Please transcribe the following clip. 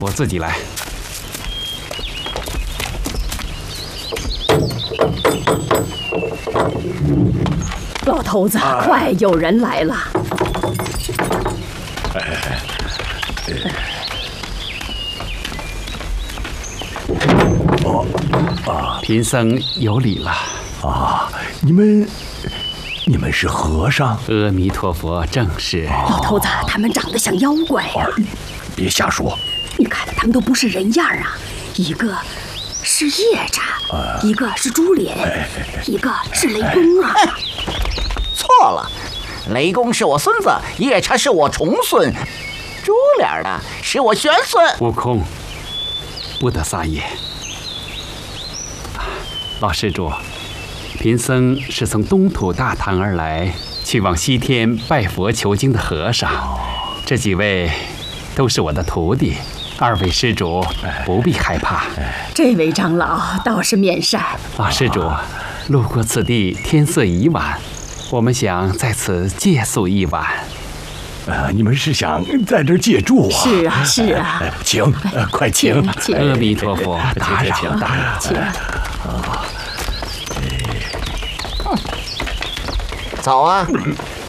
我自己来。 老头子，快，有人来了。 贫僧有礼了。 啊，你们是和尚？ 阿弥陀佛，正是。 老头子，他们长得像妖怪呀！ 别瞎说。 你看他们都不是人样啊，一个是夜叉，一个是猪脸，一个是雷公啊。 错了，雷公是我孙子，夜叉是我重孙，猪脸的是我玄孙。 悟空，不得撒野。老施主，贫僧是从东土大唐而来，去往西天拜佛求经的和尚。这几位都是我的徒弟，二位施主不必害怕。 这位长老倒是面善。 老施主，路过此地，天色已晚，我们想在此借宿一晚。 你们是想在这儿借住啊？ 是啊，是啊。 请，快请。 阿弥陀佛，打扰打扰。 请。 走啊！